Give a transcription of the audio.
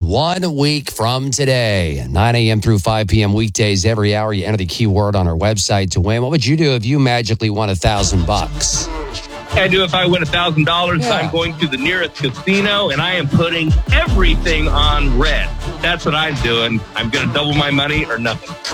1 week from today, 9 a.m. through 5 p.m. weekdays every hour. You enter the keyword on our website to win. What would you do if you magically won $1,000? I do if I win $1,000. Yeah. I'm going to the nearest casino and I am putting everything on red. That's what I'm doing. I'm going to double my money or nothing.